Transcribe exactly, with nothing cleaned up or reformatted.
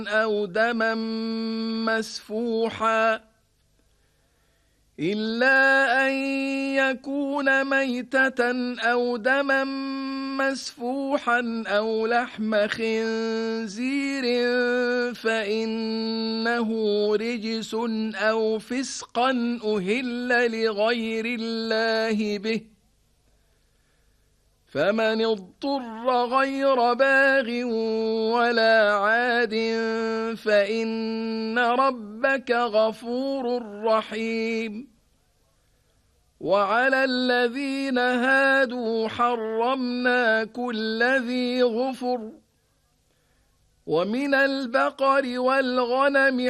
أو دما مسفوحا إلا أن يكون ميتة أو دما مسفوحا أو لحم خنزير فإنه رجس أو فسقا أهل لغير الله به فمن اضطر غير باغ ولا عاد فإن ربك غفور رحيم. وعلى الذين هادوا حرمنا كل ذي ظفر ومن البقر والغنم